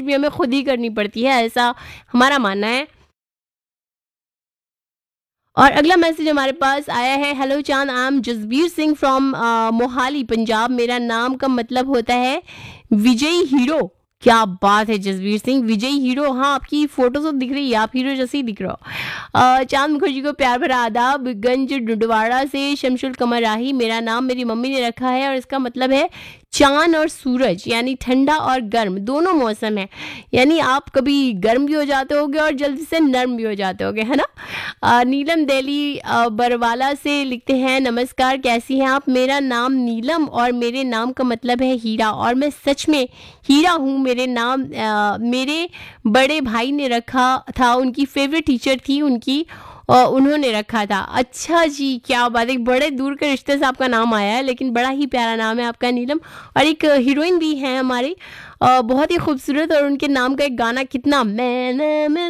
कोशिश भी हमें खुद ही करनी पड़ती है, ऐसा हमारा मानना है। और अगला मैसेज हमारे पास आया है, हेलो चांद, I am Jasbir Singh from Mohali Punjab. मेरा नाम का मतलब होता है विजयी हीरो। क्या बात है जसबीर सिंह, विजयी हीरो। हाँ, आपकी फोटो तो दिख रही है, आप हीरो जैसे ही दिख रहे हो। चांद मुखर्जी को प्यार भरा आदाब, गंज डुडवाड़ा से शमशुल कमर राही। मेरा नाम मेरी मम्मी ने रखा है और इसका मतलब है चांद और सूरज, यानी ठंडा और गर्म दोनों मौसम है। यानी आप कभी गर्म भी हो जाते होगे और जल्दी से नर्म भी हो जाते होगे, है ना। नीलम दिल्ली बरवाला से लिखते हैं, नमस्कार, कैसी हैं आप? मेरा नाम नीलम और मेरे नाम का मतलब है हीरा, और मैं सच में हीरा हूँ। मेरे नाम मेरे बड़े भाई ने रखा था, उनकी फेवरेट टीचर थी उनकी, और उन्होंने रखा था। अच्छा जी, क्या बात है, बड़े दूर के रिश्ते से आपका नाम आया है, लेकिन बड़ा ही प्यारा नाम है आपका नीलम। और एक हीरोइन भी है हमारी, बहुत ही खूबसूरत, और उनके नाम का एक गाना कितना मैं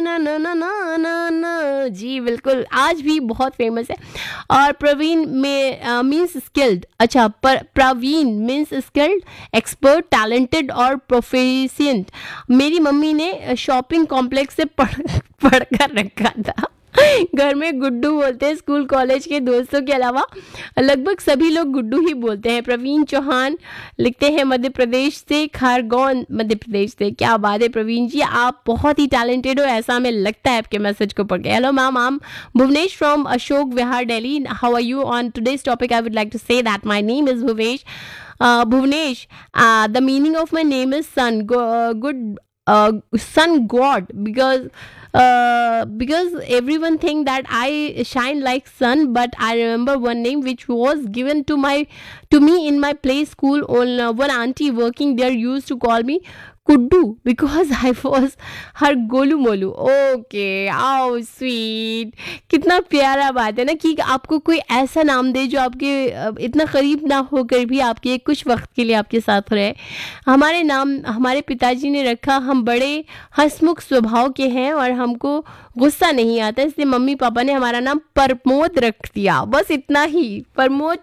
ना जी बिल्कुल, आज भी बहुत फेमस है। और प्रवीण में मीन्स स्किल्ड। अच्छा, Praveen means skilled, expert, talented और प्रोफिशिएंट। मेरी मम्मी ने शॉपिंग कॉम्प्लेक्स से पढ़ कर रखा था। घर में गुड्डू बोलते हैं, स्कूल कॉलेज के दोस्तों के अलावा लगभग सभी लोग गुड्डू ही बोलते हैं। प्रवीण चौहान लिखते हैं मध्य प्रदेश से, खारगौन मध्य प्रदेश से। क्या बात है प्रवीण जी, आप बहुत ही टैलेंटेड हो, ऐसा हमें लगता है आपके मैसेज को पढ़ के। Hello ma'am, I am Bhuvnesh from Ashok Vihar Delhi. How are you? On today's topic I would like to say that my name is Bhuvesh. Bhuvnesh, the meaning of my name is sun, good sun god, because everyone think that I shine like sun, but I remember one name which was given to me in my play school. One auntie working there used to call me Kuddu because I was her Golu Molu. Okay, आओ sweet, कितना प्यारा बात है ना कि आपको कोई ऐसा नाम दे जो आपके इतना करीब ना होकर भी आपके कुछ वक्त के लिए आपके साथ रहे। हमारे नाम हमारे पिताजी ने रखा, हम बड़े हंसमुख स्वभाव के हैं और हमको गुस्सा नहीं आता, इसलिए मम्मी पापा ने हमारा नाम प्रमोद रख दिया, बस इतना ही। प्रमोद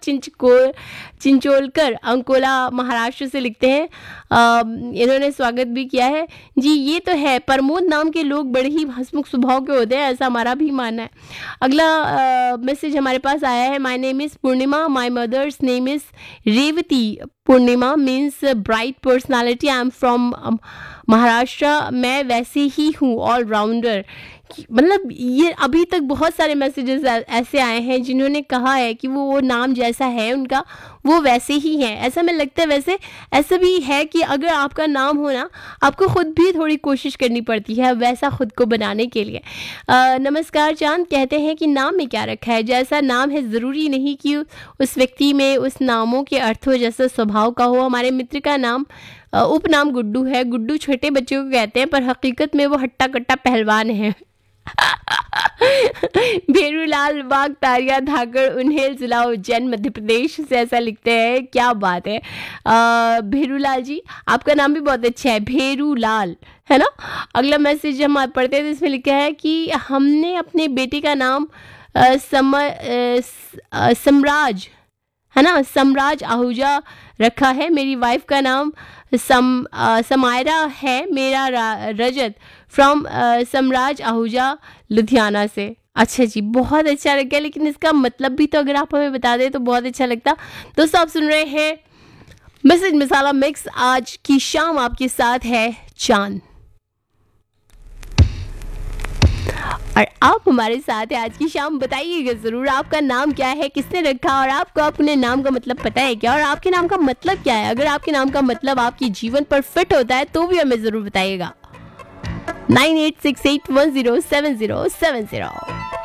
चिंचोलकर अंकोला महाराष्ट्र से लिखते हैं, इन्होंने स्वागत भी किया है जी। ये तो है, प्रमोद नाम के लोग बड़े ही हंसमुख स्वभाव के होते हैं, ऐसा हमारा भी मानना है। अगला मैसेज हमारे पास आया है, my name is Purnima, my mother's name is Revati. Purnima means bright personality, I am from Maharashtra. मैं वैसे ही हूँ, ऑलराउंडर। मतलब ये अभी तक बहुत सारे मैसेजेस ऐसे आए हैं जिन्होंने कहा है कि वो नाम जैसा है उनका वो वैसे ही है। ऐसा मैं लगता है, वैसे ऐसा भी है कि अगर आपका नाम हो ना, आपको खुद भी थोड़ी कोशिश करनी पड़ती है वैसा खुद को बनाने के लिए। नमस्कार चांद, कहते हैं कि नाम में क्या रखा है, जैसा नाम है ज़रूरी नहीं कि उस व्यक्ति में उस नामों के अर्थ हो जैसा स्वभाव का हो। हमारे मित्र का नाम उपनाम गुड्डू है। गुड्डू छोटे बच्चों को कहते हैं, पर हकीकत में वो हट्टा कट्टा पहलवान है। भेरूलाल बाग तारिया धाकड़ उन्हेल जिला उज्जैन मध्य प्रदेश से ऐसा लिखते हैं। क्या बात है भेरूलाल जी, आपका नाम भी बहुत अच्छा है, भेरूलाल, है ना। अगला मैसेज हम पढ़ते हैं, इसमें लिखा है कि हमने अपने बेटे का नाम सम्राज, है ना, सम्राज आहूजा रखा है। मेरी वाइफ का नाम समायरा है। मेरा रजत फ्रॉम सम्राज आहूजा लुधियाना से। अच्छा जी, बहुत अच्छा लग गया, लेकिन इसका मतलब भी तो अगर आप हमें बता दें तो बहुत अच्छा लगता। दोस्तों, आप सुन रहे हैं मैसेज मसाला मिक्स। आज की शाम आपके साथ है चांद, और आप हमारे साथ हैं आज की शाम। बताइएगा ज़रूर आपका नाम क्या है, किसने रखा, और आपको अपने नाम का मतलब पता है क्या, और आपके नाम का मतलब क्या है। अगर आपके नाम का मतलब आपके जीवन पर फिट होता है तो भी हमें ज़रूर बताइएगा। 9868107070